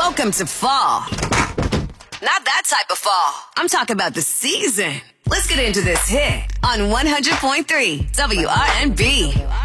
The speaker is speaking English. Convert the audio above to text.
Welcome to fall. Not that type of fall. I'm talking about the season. Let's get into this hit on 100.3 WRNB.